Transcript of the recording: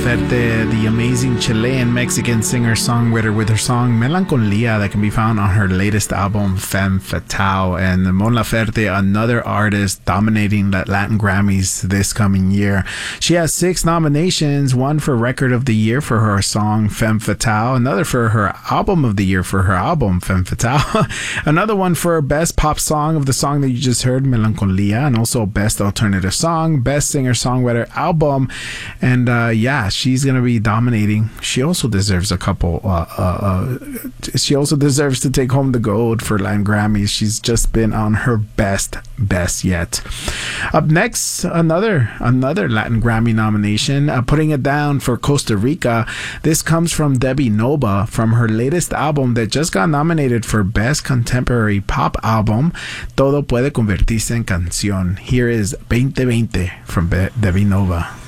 Laferte, the amazing Chilean-Mexican singer-songwriter with her song Melancolia that can be found on her latest album, Femme Fatale. And Mon Laferte, another artist dominating Latin Grammys this coming year. She has 6 nominations, one for Record of the Year for her song Femme Fatale, another for her Album of the Year for her album Femme Fatale, another one for Best Pop Song of the song that you just heard, Melancolia, and also Best Alternative Song, Best Singer-Songwriter Album. And yeah, she's going to be dominating. She also deserves a couple. She also deserves to take home the gold for Latin Grammys. She's just been on her best yet. Up next, another Latin Grammy nomination, putting it down for Costa Rica. This comes from Debbie Nova from her latest album that just got nominated for Best Contemporary Pop Album, Todo Puede Convertirse en Canción. Here is 2020 from Debbie Nova.